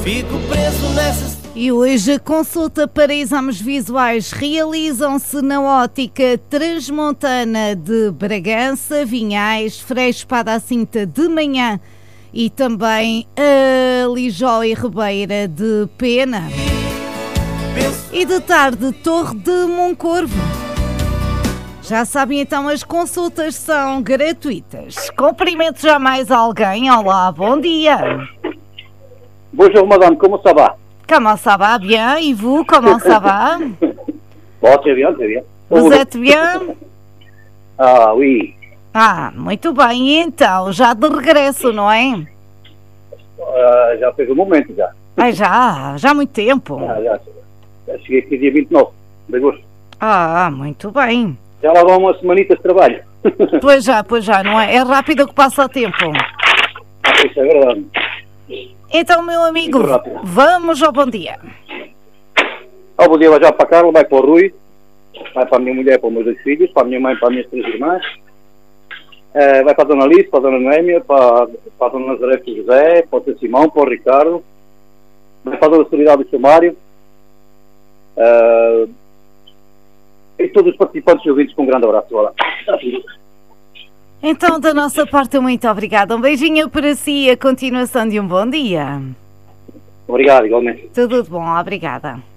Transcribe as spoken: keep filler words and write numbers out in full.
Fico preso nessa... E hoje a consulta para exames visuais realizam-se na ótica Transmontana de Bragança, Vinhais, Frei Espada à Cinta de manhã e também a Lijó e Ribeira de Pena. E de tarde, Torre de Moncorvo. Já sabem, então, as consultas são gratuitas. Cumprimento já mais alguém. Olá, bom dia. Bonjour madame, comment ça va? Comment ça va? Bien. Et vous, comment ça va? Bon, très bien, très bien. Vous êtes bien? Ah, oui. Ah, muito bem. E então, já de regresso, não é? Uh, já fez um momento, já. Ah, já, já há muito tempo. Já, já, já cheguei aqui dia vinte e nove de agosto. Ah, muito bem. Já lá vão umas semanitas de trabalho. Pois já, pois já, não é? É rápido que passa o tempo. Isso é verdade. Então, meu amigo, vamos ao bom dia. Ao bom dia vai já para a Carla, vai para o Rui, vai para a minha mulher, para os meus dois filhos, para a minha mãe, para as minhas três irmãs, uh, vai para a Dona Alice, para a Dona Noémia, para, para a Dona Nazaré e José, para o seu Simão, para o Ricardo, vai para a Dona Solidade do seu Mário, uh, e todos os participantes e ouvintes com um grande abraço. Olá. Então, da nossa parte, muito obrigada. Um beijinho para si e a continuação de um bom dia. Obrigado, igualmente. Tudo de bom, obrigada.